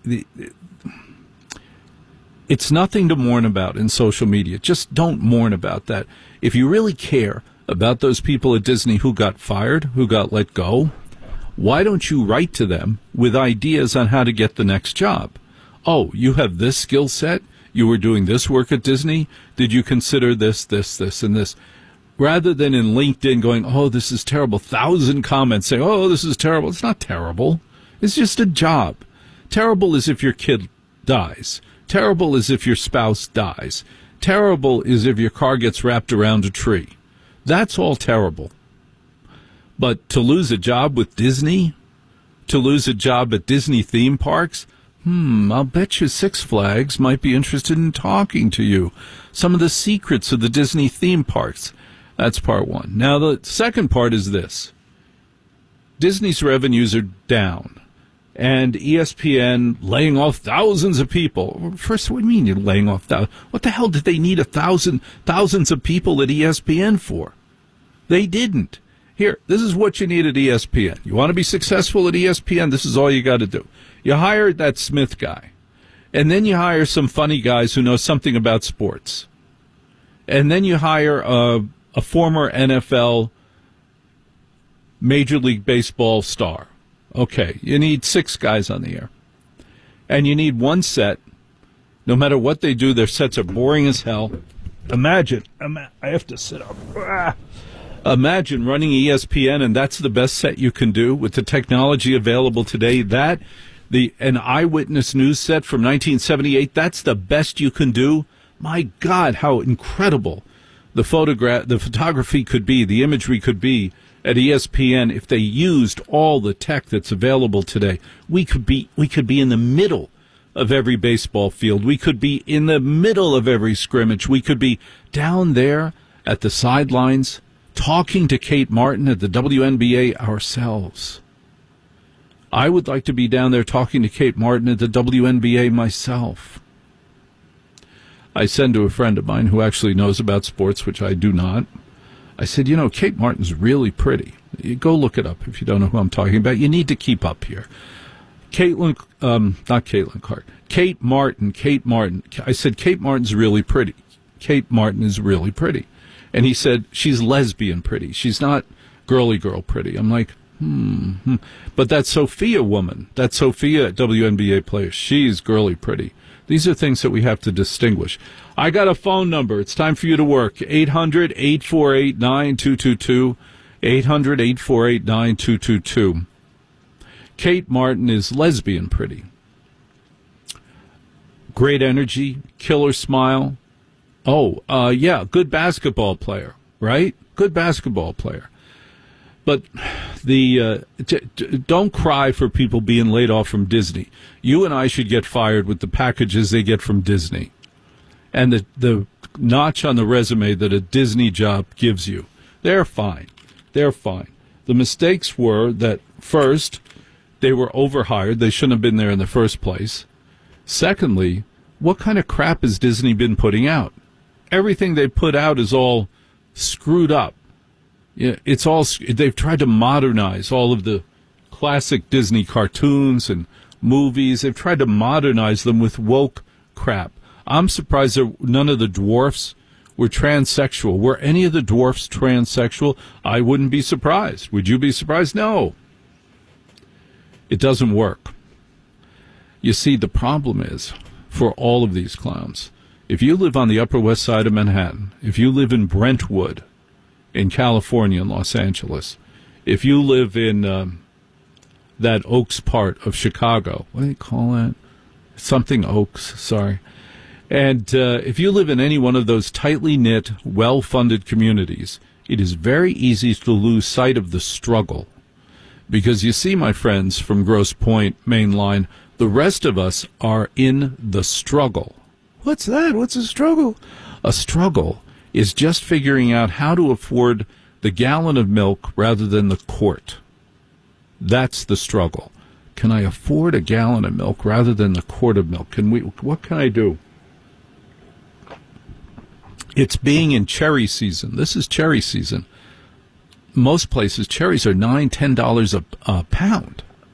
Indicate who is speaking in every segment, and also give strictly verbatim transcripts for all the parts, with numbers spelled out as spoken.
Speaker 1: the it's nothing to mourn about in social media. Just don't mourn about that. If you really care about those people at Disney who got fired, who got let go, why don't you write to them with ideas on how to get the next job? Oh, you have this skill set? You were doing this work at Disney? Did you consider this, this, this, and this? Rather than in LinkedIn going, oh, this is terrible, thousand comments saying, oh, this is terrible. It's not terrible. It's just a job. Terrible is if your kid dies. Terrible is if your spouse dies. Terrible is if your car gets wrapped around a tree. That's all terrible. But to lose a job with Disney, to lose a job at Disney theme parks, hmm, I'll bet you Six Flags might be interested in talking to you. Some of the secrets of the Disney theme parks. That's part one. Now, the second part is this. Disney's revenues are down, and E S P N laying off thousands of people. First, what do you mean you're laying off thousands? What the hell did they need a thousand, thousands of people at E S P N for? They didn't. Here, this is what you need at E S P N. You want to be successful at E S P N, this is all you got to do. You hire that Smith guy, and then you hire some funny guys who know something about sports. And then you hire a, a former N F L Major League Baseball star. Okay, you need six guys on the air. And you need one set. No matter what they do, their sets are boring as hell. Imagine, ima- I have to sit up. Ah. Imagine running E S P N, and that's the best set you can do with the technology available today. That, the an eyewitness news set from nineteen seventy-eight, that's the best you can do. My God, how incredible the photograph, the photography could be, the imagery could be at E S P N if they used all the tech that's available today. We could be, we could be in the middle of every baseball field. We could be in the middle of every scrimmage. We could be down there at the sidelines talking to Kate Martin at the W N B A ourselves. I would like to be down there talking to Kate Martin at the W N B A myself. I said to a friend of mine who actually knows about sports, which I do not, I said, you know, Kate Martin's really pretty. You go look it up if you don't know who I'm talking about. You need to keep up here. Caitlin, um, not Caitlin Clark, Kate Martin, Kate Martin. I said, Kate Martin's really pretty. Kate Martin is really pretty. And he said, she's lesbian pretty. She's not girly girl pretty. I'm like, hmm. hmm. But that Sophia woman, that Sophia W N B A player, she's girly pretty. These are things that we have to distinguish. I got a phone number. It's time for you to work. eight hundred, eight four eight, nine two two two. eight hundred, eight four eight, nine two two two. Kate Martin is lesbian pretty. Great energy, killer smile. Oh, uh, yeah, good basketball player, right? Good basketball player. But the uh, t- t- don't cry for people being laid off from Disney. You and I should get fired with the packages they get from Disney and the, the notch on the resume that a Disney job gives you. They're fine. They're fine. The mistakes were that, first, they were overhired. They shouldn't have been there in the first place. Secondly, what kind of crap has Disney been putting out? Everything they put out is all screwed up. Yeah, it's all, they've tried to modernize all of the classic Disney cartoons and movies. They've tried to modernize them with woke crap. I'm surprised that none of the dwarfs were transsexual. Were any of the dwarfs transsexual? I wouldn't be surprised. Would you be surprised? No. It doesn't work. You see, the problem is, for all of these clowns, if you live on the Upper West Side of Manhattan, if you live in Brentwood, in California and Los Angeles, if you live in um, that Oaks part of Chicago, what do they call that? Something Oaks, sorry. And uh, if you live in any one of those tightly knit, well-funded communities, it is very easy to lose sight of the struggle. Because you see, my friends from Grosse Pointe, Main Line, the rest of us are in the struggle. What's that? What's a struggle? A struggle is just figuring out how to afford the gallon of milk rather than the quart. That's the struggle. Can I afford a gallon of milk rather than the quart of milk? Can we? What can I do? It's being in cherry season. This is cherry season. Most places, cherries are nine, ten dollars a, a pound.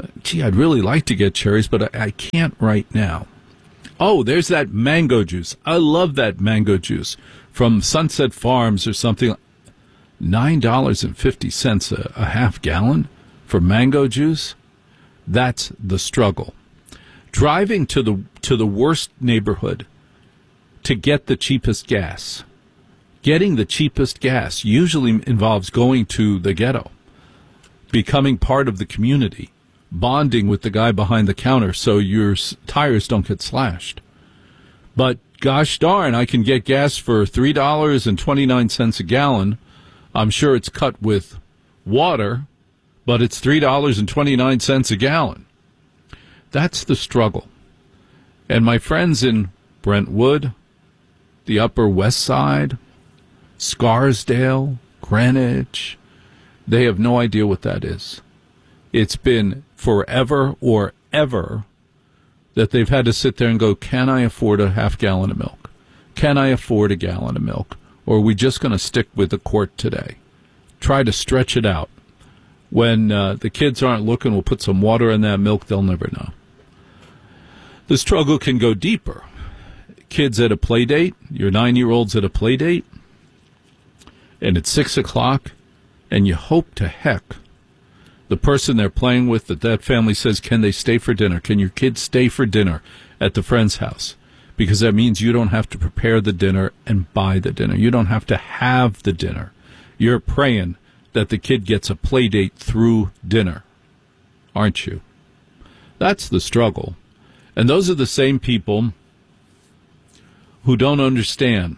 Speaker 1: Gee, I'd really like to get cherries, but I, I can't right now. Oh, there's that mango juice. I love that mango juice from Sunset Farms or something. nine dollars and fifty cents a, a half gallon for mango juice. That's the struggle. Driving to the to the worst neighborhood to get the cheapest gas. Getting the cheapest gas usually involves going to the ghetto, becoming part of the community, bonding with the guy behind the counter so your tires don't get slashed. But gosh darn, I can get gas for three dollars and twenty-nine cents a gallon. I'm sure it's cut with water, but it's three dollars and twenty-nine cents a gallon. That's the struggle. And my friends in Brentwood, the Upper West Side, Scarsdale, Greenwich, they have no idea what that is. It's been forever or ever that they've had to sit there and go, can I afford a half gallon of milk? Can I afford a gallon of milk? Or are we just going to stick with the quart today? Try to stretch it out. When uh, the kids aren't looking, we'll put some water in that milk. They'll never know. The struggle can go deeper. Kids at a play date, your nine-year-old's at a play date, and it's six o'clock, and you hope to heck the person they're playing with, that that family says, can they stay for dinner? Can your kids stay for dinner at the friend's house? Because that means you don't have to prepare the dinner and buy the dinner. You don't have to have the dinner. You're praying that the kid gets a play date through dinner, aren't you? That's the struggle. And those are the same people who don't understand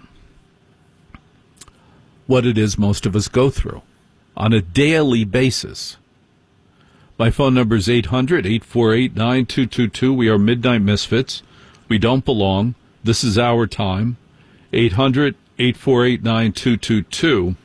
Speaker 1: what it is most of us go through on a daily basis. My phone number is eight hundred, eight four eight, nine two two two. We are Midnight Misfits. We don't belong. This is our time. eight hundred, eight four eight, nine two two two.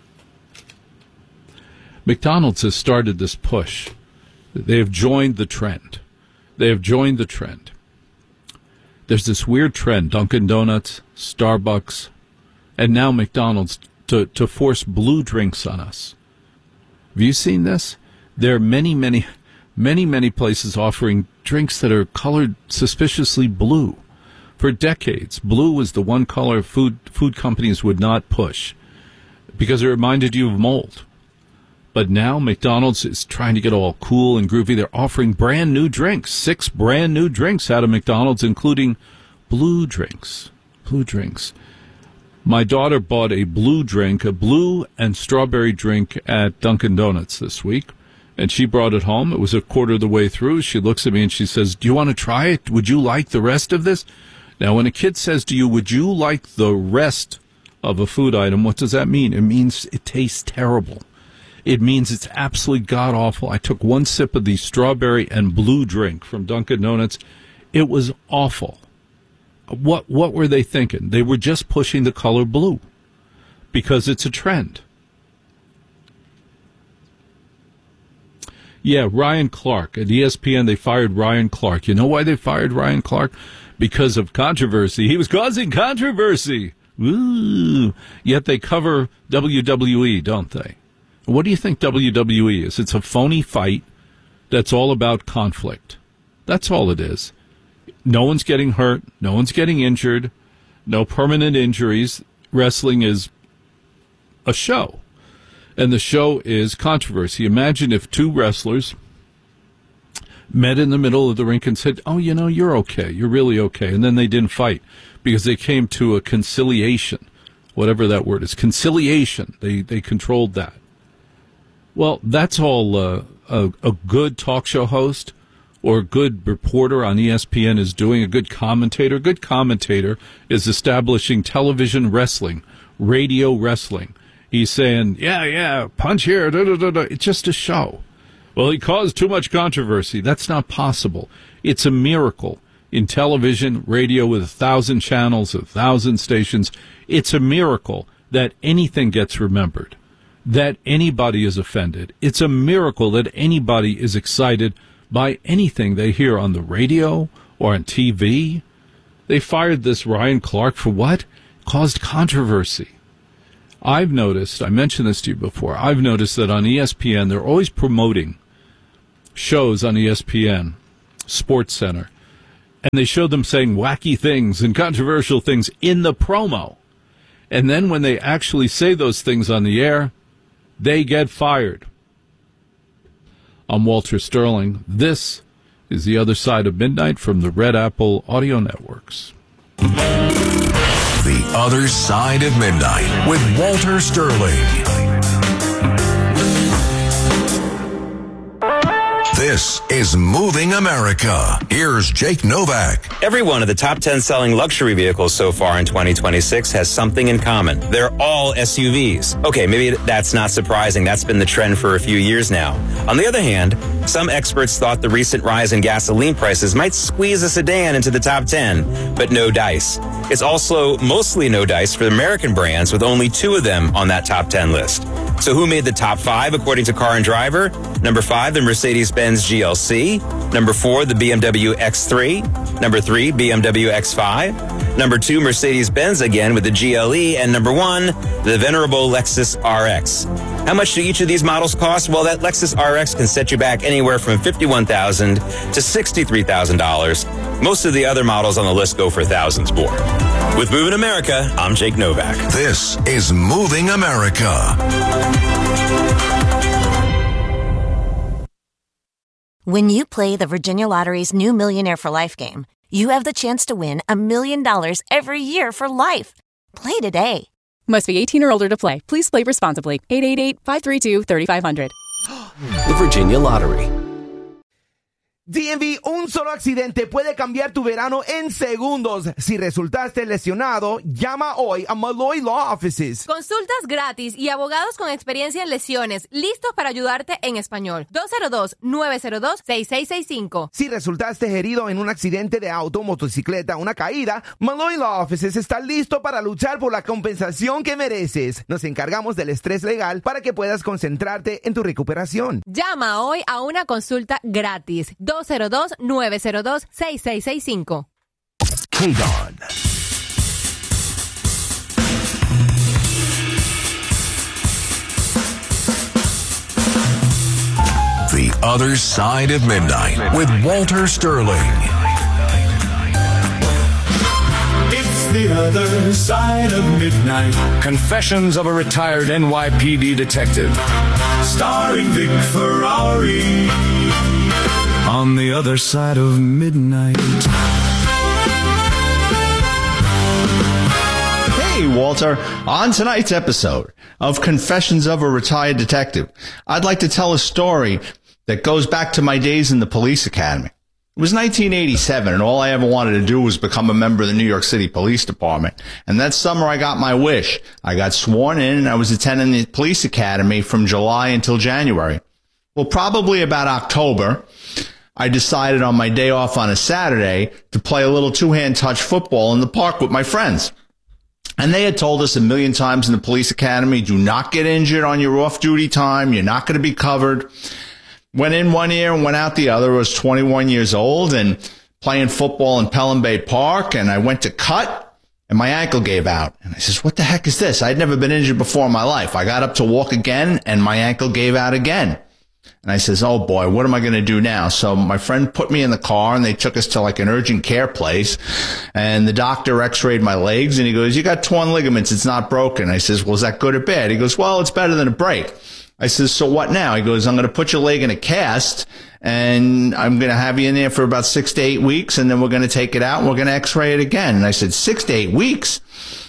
Speaker 1: McDonald's has started this push. They have joined the trend. They have joined the trend. There's this weird trend, Dunkin' Donuts, Starbucks, and now McDonald's, to, to force blue drinks on us. Have you seen this? There are many, many, many, many places offering drinks that are colored suspiciously blue. For decades, blue was the one color food food companies would not push because it reminded you of mold. But now McDonald's is trying to get all cool and groovy. They're offering brand new drinks, six brand new drinks out of McDonald's, including blue drinks. Blue drinks. My daughter bought a blue drink, a blue and strawberry drink at Dunkin' Donuts this week, and she brought it home. It was a quarter of the way through. She looks at me and she says, do you want to try it? Would you like the rest of this? Now, when a kid says to you, would you like the rest of a food item, what does that mean? It means it tastes terrible. It means it's absolutely god-awful. I took one sip of the strawberry and blue drink from Dunkin' Donuts. It was awful. What what were they thinking? They were just pushing the color blue because it's a trend. Yeah, Ryan Clark. At E S P N, they fired Ryan Clark. You know why they fired Ryan Clark? Because of controversy. He was causing controversy. Ooh. Yet they cover W W E, don't they? What do you think W W E is? It's a phony fight that's all about conflict. That's all it is. No one's getting hurt. No one's getting injured. No permanent injuries. Wrestling is a show. And the show is controversy. Imagine if two wrestlers met in the middle of the rink and said, oh, you know, you're okay. You're really okay. And then they didn't fight because they came to a conciliation, whatever that word is. Conciliation. They, they controlled that. Well, that's all uh, a, a good talk show host or a good reporter on E S P N is doing, a good commentator. A good commentator is establishing television wrestling, radio wrestling. He's saying, yeah, yeah, punch here, da, da, da, da. It's just a show. Well, he caused too much controversy. That's not possible. It's a miracle. In television, radio with a thousand channels, a thousand stations, it's a miracle that anything gets remembered, that anybody is offended. It's a miracle that anybody is excited by anything they hear on the radio or on T V. They fired this Ryan Clark for what? Caused controversy. I've noticed, I mentioned this to you before, I've noticed that on E S P N they're always promoting shows on E S P N, Sports Center, and they showed them saying wacky things and controversial things in the promo. And then when they actually say those things on the air, they get fired. I'm Walter Sterling. This is The Other Side of Midnight from the Red Apple Audio Networks.
Speaker 2: The Other Side of Midnight with Walter Sterling. This is Moving America. Here's Jake Novak.
Speaker 3: Every one of the top ten selling luxury vehicles so far in twenty twenty-six has something in common. They're all S U Vs. Okay, maybe that's not surprising. That's been the trend for a few years now. On the other hand, some experts thought the recent rise in gasoline prices might squeeze a sedan into the top ten, but no dice. It's also mostly no dice for American brands, with only two of them on that top ten list. So who made the top five according to Car and Driver? Number five, the Mercedes-Benz G L C. Number four, the B M W X three. Number three, B M W X five. Number two, Mercedes-Benz again with the G L E. And number one, the venerable Lexus R X. How much do each of these models cost? Well, that Lexus R X can set you back anywhere from fifty-one thousand dollars to sixty-three thousand dollars. Most of the other models on the list go for thousands more. With Moving America, I'm Jake Novak.
Speaker 2: This is Moving America.
Speaker 4: When you play the Virginia Lottery's new Millionaire for Life game, you have the chance to win a million dollars every year for life. Play today.
Speaker 5: Must be eighteen or older to play. Please play responsibly. eight eight eight, five three two, three five zero zero.
Speaker 6: The Virginia Lottery.
Speaker 7: D M V, un solo accidente puede cambiar tu verano en segundos. Si resultaste lesionado, llama hoy a Malloy Law Offices.
Speaker 8: Consultas gratis y abogados con experiencia en lesiones, listos para ayudarte en español. dos cero dos, nueve cero dos, seis seis seis cinco.
Speaker 7: Si resultaste herido en un accidente de auto, motocicleta o una caída, Malloy Law Offices está listo para luchar por la compensación que mereces. Nos encargamos del estrés legal para que puedas concentrarte en tu recuperación.
Speaker 8: Llama hoy a una consulta gratis. dos cero dos, nueve cero dos, seis seis seis cinco.
Speaker 2: K-Don. The Other Side of Midnight with Walter Sterling.
Speaker 9: It's the other side of midnight.
Speaker 10: Confessions of a retired N Y P D detective.
Speaker 9: Starring Vic Ferrari. On the other side of midnight.
Speaker 11: Hey, Walter. On tonight's episode of Confessions of a Retired Detective, I'd like to tell a story that goes back to my days in the police academy. It was nineteen eighty-seven, and all I ever wanted to do was become a member of the New York City Police Department. And that summer, I got my wish. I got sworn in, and I was attending the police academy from July until January. Well, probably about October, I decided on my day off on a Saturday to play a little two-hand touch football in the park with my friends. And they had told us a million times in the police academy, do not get injured on your off-duty time. You're not going to be covered. Went in one ear and went out the other. I was twenty-one years old and playing football in Pelham Bay Park. And I went to cut and my ankle gave out. And I says, what the heck is this? I'd never been injured before in my life. I got up to walk again and my ankle gave out again. And I says, oh boy, what am I going to do now? So my friend put me in the car and they took us to like an urgent care place. And the doctor x-rayed my legs and he goes, you got torn ligaments. It's not broken. I says, well, is that good or bad? He goes, well, it's better than a break. I says, so what now? He goes, I'm going to put your leg in a cast and I'm going to have you in there for about six to eight weeks. And then we're going to take it out and we're going to x-ray it again. And I said, six to eight weeks.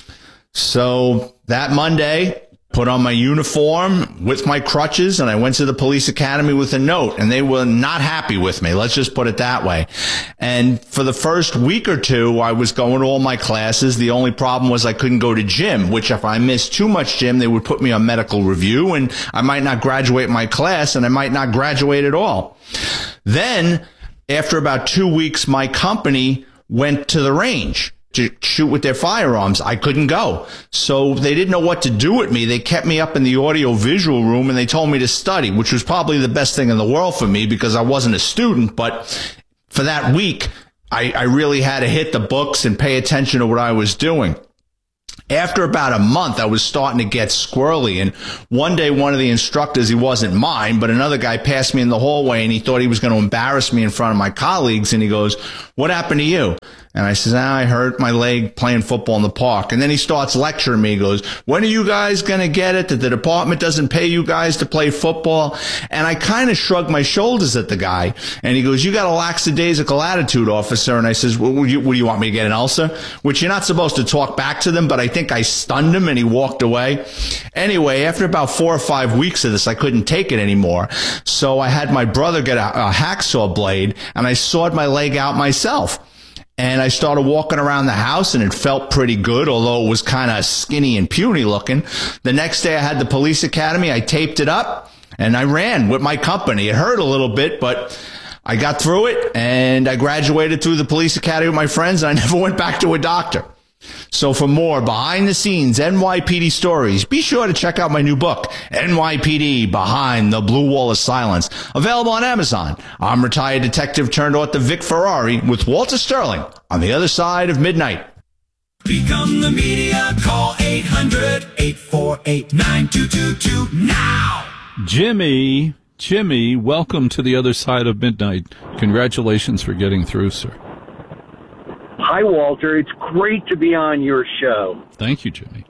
Speaker 11: So that Monday, put on my uniform with my crutches, and I went to the police academy with a note, and they were not happy with me. Let's just put it that way. And for the first week or two, I was going to all my classes. The only problem was I couldn't go to gym, which if I missed too much gym, they would put me on medical review, and I might not graduate my class, and I might not graduate at all. Then, after about two weeks, my company went to the range to shoot with their firearms. I couldn't go. So they didn't know what to do with me. They kept me up in the audio visual room and they told me to study, which was probably the best thing in the world for me because I wasn't a student. But for that week, I, I really had to hit the books and pay attention to what I was doing. After about a month, I was starting to get squirrely. And one day, one of the instructors, he wasn't mine, but another guy passed me in the hallway, and he thought he was going to embarrass me in front of my colleagues. And he goes, "What happened to you?" And I says, ah, I hurt my leg playing football in the park. And then he starts lecturing me. He goes, "When are you guys going to get it that the department doesn't pay you guys to play football?" And I kind of shrugged my shoulders at the guy. And he goes, "You got a lackadaisical attitude, officer." And I says, well, what, do you, what do you want me to get, an ulcer? Which you're not supposed to talk back to them, but I think I stunned him and he walked away. Anyway, after about four or five weeks of this, I couldn't take it anymore. So I had my brother get a, a hacksaw blade, and I sawed my leg out myself. And I started walking around the house, and it felt pretty good, although it was kind of skinny and puny looking. The next day I had the police academy. I taped it up, and I ran with my company. It hurt a little bit, but I got through it, and I graduated through the police academy with my friends, and I never went back to a doctor. So for more behind-the-scenes N Y P D stories, be sure to check out my new book, N Y P D Behind the Blue Wall of Silence, available on Amazon. I'm retired detective turned author Vic Ferrari with Walter Sterling on the other side of midnight.
Speaker 9: Become the media. Call eight hundred, eight four eight, nine two two two now.
Speaker 1: Jimmy, Jimmy, welcome to the other side of midnight. Congratulations for getting through, sir.
Speaker 12: Hi, Walter. It's great to be on your show.
Speaker 1: Thank you, Jimmy.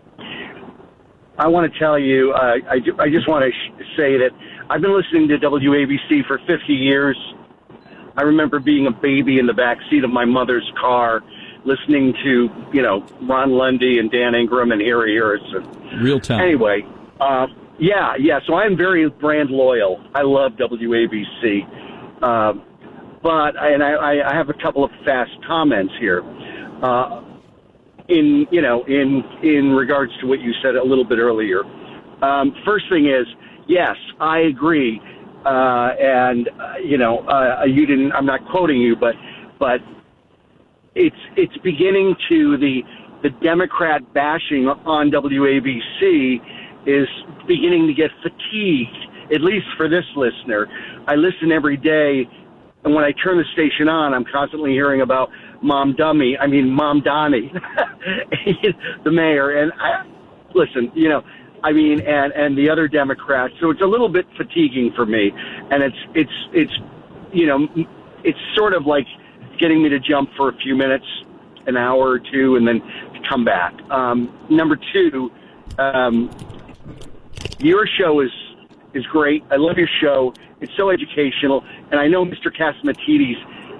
Speaker 12: I want to tell you, uh, I, ju- I just want to sh- say that I've been listening to W A B C for fifty years. I remember being a baby in the back seat of my mother's car, listening to, you know, Ron Lundy and Dan Ingram and Harry Harrison.
Speaker 1: Real talent.
Speaker 12: Anyway, uh, yeah, yeah, so I'm very brand loyal. I love W A B C. Uh, But, and I, I have a couple of fast comments here. Uh, in, you know, in, in regards to what you said a little bit earlier. Um, first thing is, yes, I agree. Uh, and, uh, you know, uh, you didn't, I'm not quoting you, but, but it's, it's beginning to the, the Democrat bashing on W A B C is beginning to get fatigued, at least for this listener. I listen every day. And when I turn the station on, I'm constantly hearing about Mom Dummy, I mean, Mom Donnie, the mayor. And I, listen, you know, I mean, and, and the other Democrats. So it's a little bit fatiguing for me. And it's, it's, it's, you know, it's sort of like getting me to jump for a few minutes, an hour or two, and then come back. Um, number two, um, your show is, is great. I love your show. It's so educational. And I know Mister Catsimatidis,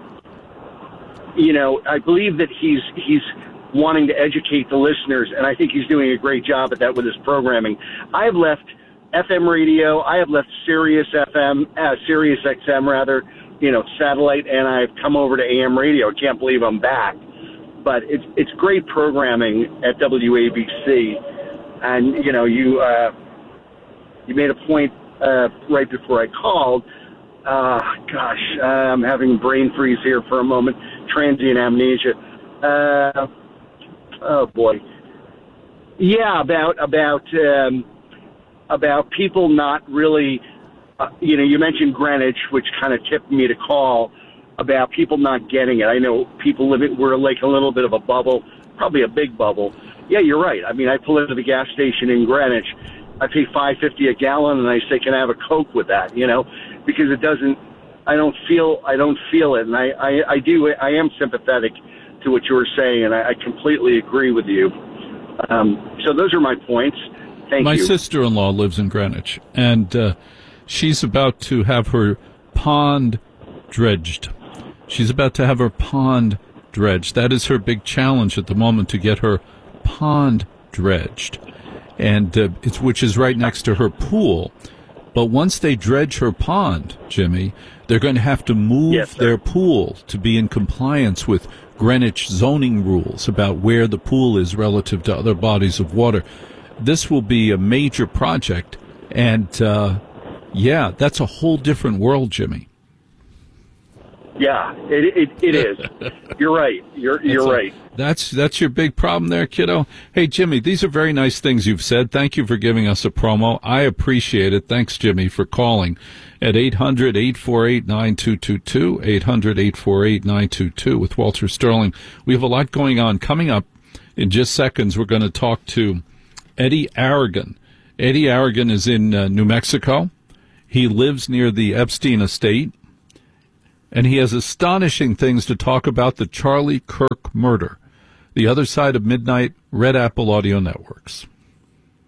Speaker 12: you know, I believe that he's he's wanting to educate the listeners, and I think he's doing a great job at that with his programming. I have left F M radio. I have left Sirius F M, uh, Sirius X M, rather, you know, satellite, and I've come over to A M radio. I can't believe I'm back. But it's it's great programming at W A B C. And, you know, you, uh, you made a point Uh, right before I called. Uh, gosh, uh, I'm having brain freeze here for a moment. Transient amnesia. Uh, oh boy. Yeah, about about um, about people not really. Uh, you know, you mentioned Greenwich, which kind of tipped me to call about people not getting it. I know people live it. We're like a little bit of a bubble, probably a big bubble. Yeah, you're right. I mean, I pull into the gas station in Greenwich. I pay five fifty a gallon, and I say, "Can I have a Coke with that?" You know, because it doesn't. I don't feel. I don't feel it, and I, I, I do. I am sympathetic to what you were saying, and I, I completely agree with you. Um, so those are my points. Thank
Speaker 1: my
Speaker 12: you.
Speaker 1: My sister-in-law lives in Greenwich, and uh, she's about to have her pond dredged. She's about to have her pond dredged. That is her big challenge at the moment, to get her pond dredged. And uh, it's which is right next to her pool. But once they dredge her pond, Jimmy, they're going to have to move yes, their pool to be in compliance with Greenwich zoning rules about where the pool is relative to other bodies of water. This will be a major project, and uh, yeah, that's a whole different world, Jimmy.
Speaker 12: Yeah, it it, it is. You're right. You're you're
Speaker 1: that's
Speaker 12: right.
Speaker 1: A, that's that's your big problem there, kiddo. Hey, Jimmy, these are very nice things you've said. Thank you for giving us a promo. I appreciate it. Thanks, Jimmy, for calling at eight hundred, eight four eight, nine two two two, eight hundred, eight four eight, nine two two with Walter Sterling. We have a lot going on coming up. In just seconds, we're going to talk to Eddie Aragon. Eddie Aragon is in uh, New Mexico. He lives near the Epstein estate, and he has astonishing things to talk about the Charlie Kirk murder. The Other Side of Midnight, Red Apple Audio Networks.